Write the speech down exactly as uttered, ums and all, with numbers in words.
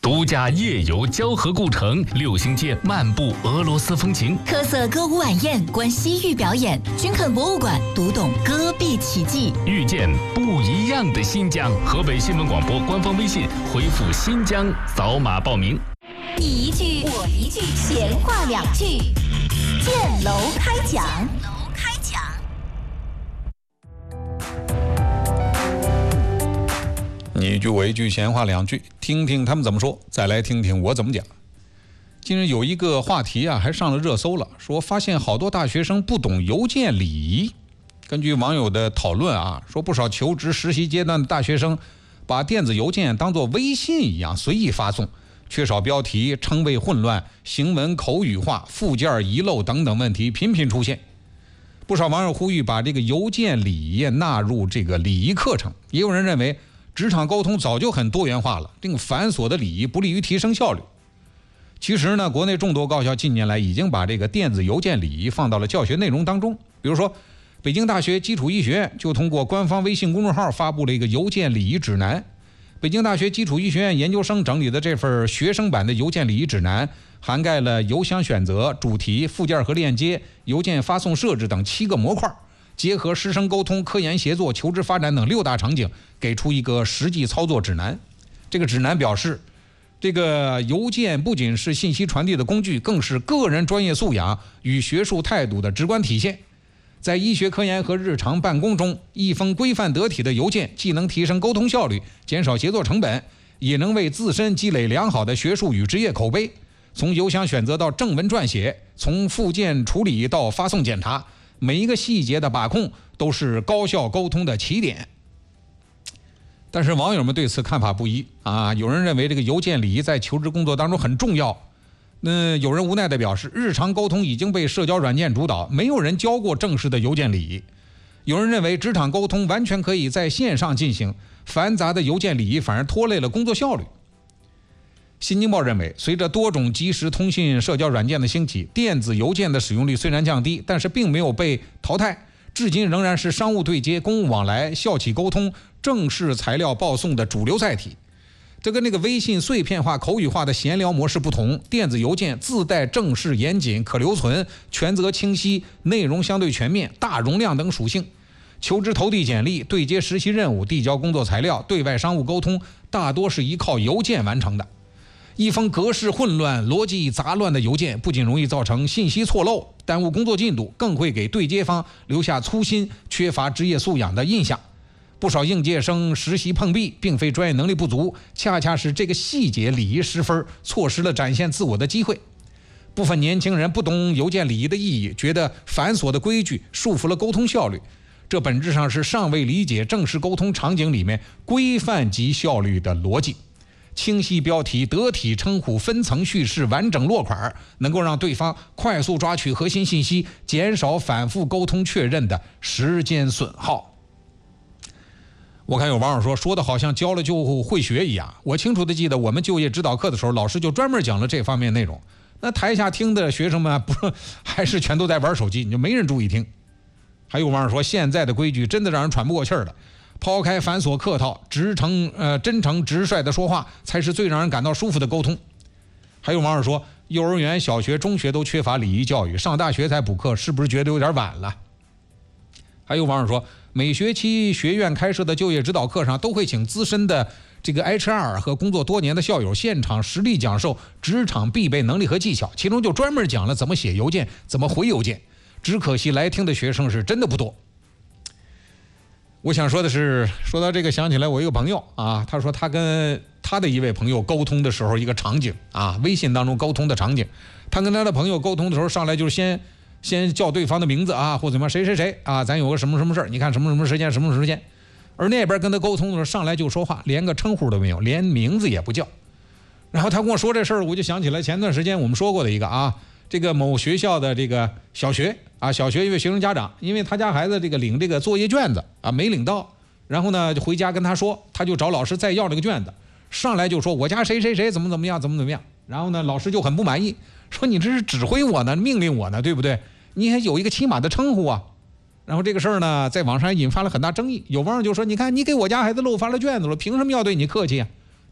独家夜游交河故城，六星街漫步俄罗斯风情， 特色歌舞晚宴，观西域表演，君肯博物馆读懂戈壁奇迹， 遇见不一样的新疆。河北新闻广播官方微信回复“新疆”扫码报名。 你一句我一句，闲话两句，建楼开讲。楼开讲。 你一句我一句，闲话两句，听听他们怎么说，再来听听我怎么讲。近日有一个话题啊，还上了热搜了，说发现好多大学生不懂邮件礼仪。根据网友的讨论啊，说不少求职实习阶段的大学生把电子邮件当作微信一样随意发送，缺少标题，称谓混乱，行文口语化，附件遗漏等等问题频频出现。不少网友呼吁把这个邮件礼仪纳入这个礼仪课程，也有人认为职场沟通早就很多元化了，这个繁琐的礼仪不利于提升效率。其实呢，国内众多高校近年来已经把这个电子邮件礼仪放到了教学内容当中。比如说，北京大学基础医学院就通过官方微信公众号发布了一个邮件礼仪指南。北京大学基础医学院研究生整理的这份学生版的邮件礼仪指南，涵盖了邮箱选择、主题、附件和链接、邮件发送设置等七个模块，结合师生沟通、科研协作、求职发展等六大场景，给出一个实际操作指南。这个指南表示，这个邮件不仅是信息传递的工具，更是个人专业素养与学术态度的直观体现。在医学科研和日常办公中，一封规范得体的邮件既能提升沟通效率，减少协作成本，也能为自身积累良好的学术与职业口碑。从邮箱选择到正文撰写，从附件处理到发送检查，每一个细节的把控都是高效沟通的起点。但是网友们对此看法不一啊，有人认为这个邮件礼仪在求职工作当中很重要，那有人无奈地表示，日常沟通已经被社交软件主导，没有人教过正式的邮件礼仪。有人认为职场沟通完全可以在线上进行，繁杂的邮件礼仪反而拖累了工作效率。新京报认为，随着多种即时通信社交软件的兴起，电子邮件的使用率虽然降低，但是并没有被淘汰，至今仍然是商务对接、公务往来、校企沟通、正式材料报送的主流载体。这跟那个微信碎片化、口语化的闲聊模式不同，电子邮件自带正式、严谨、可留存、权责清晰、内容相对全面、大容量等属性。求职投递简历、对接实习任务、递交工作材料、对外商务沟通，大多是依靠邮件完成的。一封格式混乱、逻辑杂乱的邮件，不仅容易造成信息错漏、耽误工作进度，更会给对接方留下粗心、缺乏职业素养的印象。不少应届生实习碰壁，并非专业能力不足，恰恰是这个细节礼仪失分，错失了展现自我的机会。部分年轻人不懂邮件礼仪的意义，觉得繁琐的规矩束缚了沟通效率，这本质上是尚未理解正式沟通场景里面规范及效率的逻辑。清晰标题、得体称呼、分层叙事、完整落款，能够让对方快速抓取核心信息，减少反复沟通确认的时间损耗。我看有网友说，说的好像教了就会学一样。我清楚的记得，我们就业指导课的时候，老师就专门讲了这方面内容。那台下听的学生们不还是全都在玩手机，你就没人注意听。还有网友说，现在的规矩真的让人喘不过气儿了。抛开繁琐客套，直诚呃真诚直率的说话，才是最让人感到舒服的沟通。还有网友说，幼儿园、小学、中学都缺乏礼仪教育，上大学才补课，是不是觉得有点晚了？还有网友说，每学期学院开设的就业指导课上，都会请资深的这个 H R 和工作多年的校友现场实地讲授职场必备能力和技巧，其中就专门讲了怎么写邮件、怎么回邮件。只可惜来听的学生是真的不多。我想说的是，说到这个想起来我一个朋友啊，他说他跟他的一位朋友沟通的时候，一个场景啊，微信当中沟通的场景，他跟他的朋友沟通的时候，上来就是先先叫对方的名字啊，或怎么谁谁谁啊，咱有个什么什么事儿，你看什么什么时间什么时间，而那边跟他沟通的时候，上来就说话，连个称呼都没有，连名字也不叫。然后他跟我说这事儿，我就想起来前段时间我们说过的一个啊，这个某学校的这个小学啊，小学一位学生家长，因为他家孩子这个领这个作业卷子啊没领到，然后呢就回家跟他说，他就找老师再要这个卷子，上来就说我家谁谁谁怎么怎么样怎么怎么样，然后呢老师就很不满意，说你这是指挥我呢，命令我呢，对不对？你还有一个起码的称呼啊。然后这个事儿呢在网上引发了很大争议，有网友就说，你看你给我家孩子漏发了卷子了，凭什么要对你客气啊？